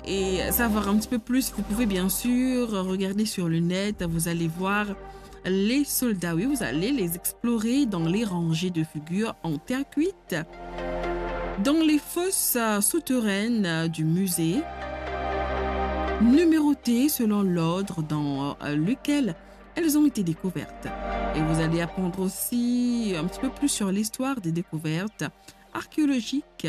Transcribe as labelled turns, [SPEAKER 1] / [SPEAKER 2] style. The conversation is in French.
[SPEAKER 1] et savoir un petit peu plus, vous pouvez bien sûr regarder sur le net, vous allez voir les soldats. Oui, vous allez les explorer dans les rangées de figures en terre cuite, dans les fosses souterraines du musée, numérotées selon l'ordre dans lequel elles ont été découvertes. Et vous allez apprendre aussi un petit peu plus sur l'histoire des découvertes archéologiques